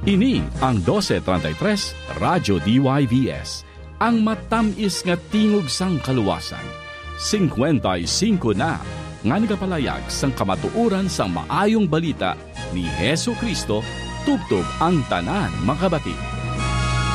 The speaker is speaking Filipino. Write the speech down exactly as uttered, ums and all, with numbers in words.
Ini ang twelve thirty-three Radyo D Y V S, ang matamis nga tingog sang kaluwasan. fifty-five na nga nagapalayag sang kamatuoran sang maayong balita ni Hesu Kristo tubtob ang tanan makabati.